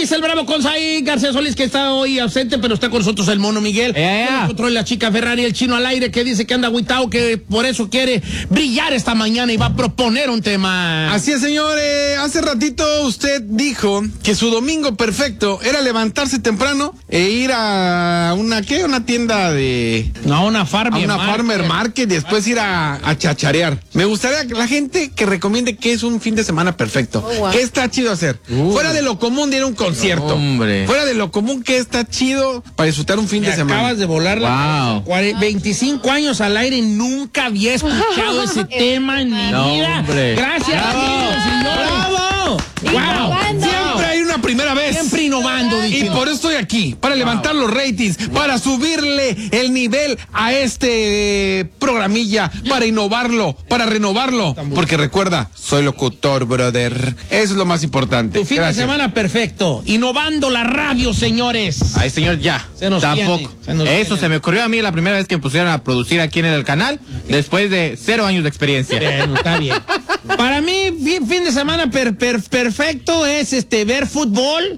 Giselle Bravo con Saí García Solís, que está hoy ausente, pero está con nosotros el Mono Miguel. Nosotros la chica Ferrari, el Chino al aire, que dice que anda agüitado, que por eso quiere brillar esta mañana y va a proponer un tema. Así es, señor. Hace ratito usted dijo que su domingo perfecto era levantarse temprano e ir a una tienda de... No, una Farmer Market y después ir a chacharear. Me gustaría que la gente que recomiende qué es un fin de semana perfecto. Wow. ¿Qué está chido hacer? Fuera de lo común de ir a un concierto. Hombre. Fuera de lo común, ¿qué está chido para disfrutar un fin de semana? Acabas de volar la 25 años al aire y nunca había escuchado ese tema en mi vida. Hombre. Gracias, señores. ¡Bravo! ¡Wow! Siempre hay una primera vez. Siempre innovando, Y por eso estoy aquí, para levantar los ratings, para subirle el nivel a este programilla, para innovarlo, para renovarlo. Porque recuerda, soy locutor, brother. Eso es lo más importante. Tu fin de semana perfecto. Innovando la radio, señores. Ay, señor, ya. Se nos Tampoco. Se me ocurrió a mí la primera vez que pusieron a producir aquí en el canal, después de 0 años de experiencia. Bueno, está bien. Para mí, fin de semana perfecto es ver fútbol.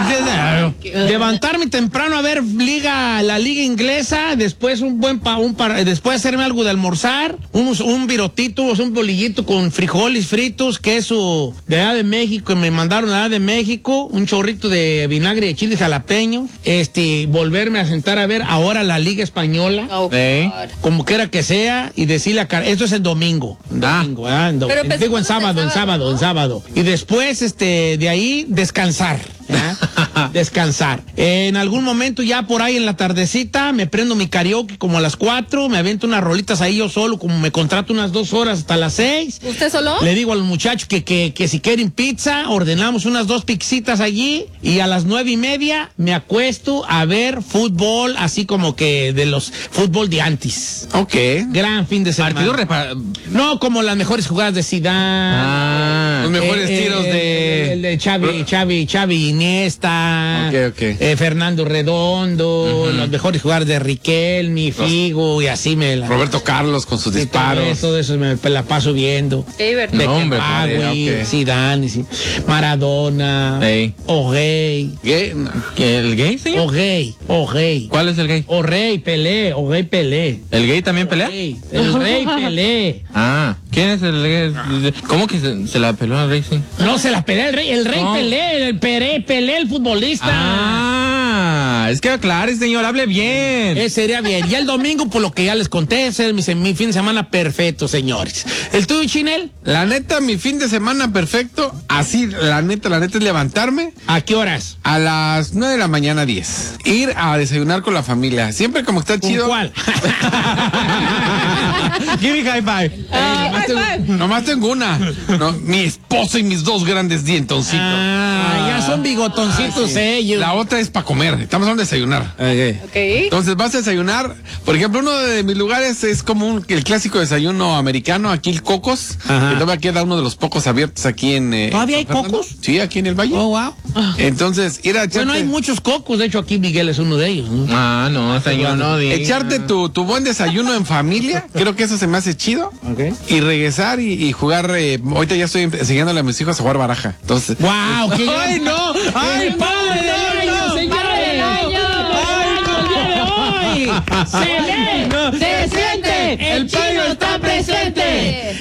Levantarme temprano a ver la liga inglesa, después después hacerme algo de almorzar, un virotito, un bolillito con frijoles fritos, queso de allá de México, me mandaron allá de México, un chorrito de vinagre de chile jalapeño, volverme a sentar a ver ahora la liga española, como quiera que sea, y decirle a esto es el domingo. Digo en sábado. Y después, de ahí, descansar. Descansar. En algún momento ya por ahí en la tardecita me prendo mi karaoke como a las 4, me avento unas rolitas ahí yo solo, como me contrato unas 2 horas hasta las 6. ¿Usted solo? Le digo a los muchachos que si quieren pizza, ordenamos unas 2 pizzitas allí y a las 9:30 me acuesto a ver fútbol, así como que de los fútbol de antes. Ok. Gran fin de semana. No, como las mejores jugadas de Zidane. Los mejores tiros el de Xavi Iniesta. Ok. Fernando Redondo, los mejores jugadores de Riquelme, Figo y así Roberto Carlos con sus disparos. Todo eso me la paso viendo. Zidane, Maradona, O'Reilly. ¿El gay, señor? O'Reilly. ¿Cuál es el gay? O'Reilly Pelé. ¿El gay también pelea? El Rey Pelé. ¿Quién es el gay? ¿Cómo que se la peló al rey? Sí? No, se la pelea el Rey Pelé, el futbolista. Es que aclare, señor, hable bien. Sería bien. Y el domingo, por lo que ya les conté, es mi fin de semana perfecto, señores. ¿El tuyo, Chinel? La neta, mi fin de semana perfecto, así, la neta es levantarme. ¿A qué horas? A las 9 de la mañana, 10. Ir a desayunar con la familia. Siempre como está chido. ¿Cuál? Give me high five. Nomás tengo una. Mi esposo y mis 2 grandes dientoncitos. Ya son bigotoncitos ellos. La otra es para comer. Estamos hablando de desayunar. Entonces vas a desayunar. Por ejemplo, uno de mis lugares es como el clásico desayuno americano. Aquí el Cocos. Que todavía queda uno de los pocos abiertos aquí en... ¿Todavía hay Cocos? Sí, aquí en el Valle. Oh, wow. Entonces, ir a echarte... Bueno, hay muchos Cocos. De hecho, aquí Miguel es uno de ellos, ¿no? No, señor, no diga. Echarte tu buen desayuno en familia. Creo que eso se me hace chido. Y regresar y jugar... ahorita ya estoy enseñándole a mis hijos a jugar baraja. Entonces... ¡Wow! ¡Ay, no! ¡Ay, padre del año, señores! ¡Se ve! ¡Se siente! ¡El chino está presente!